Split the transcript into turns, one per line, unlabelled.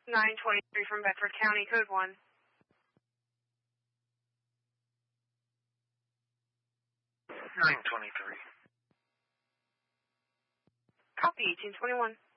923 from Bedford County, code 1.
923.
Copy, 1821.